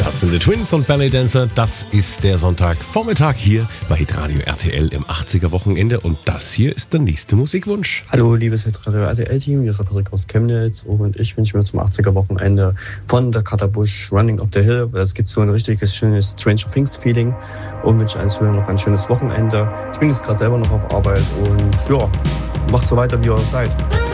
Das sind die Twins und Ballet Dancer. Das ist der Sonntagvormittag hier bei Hitradio RTL im 80er Wochenende. Und das hier ist der nächste Musikwunsch. Hallo, liebes Hitradio RTL-Team. Hier ist der Patrick aus Chemnitz. Und ich wünsche mir zum 80er Wochenende von der Katabusch Running Up the Hill. Es gibt so ein richtiges schönes Stranger Things Feeling. Und wünsche allen Zuhörern noch ein schönes Wochenende. Ich bin jetzt gerade selber noch auf Arbeit. Und ja, macht so weiter, wie ihr seid.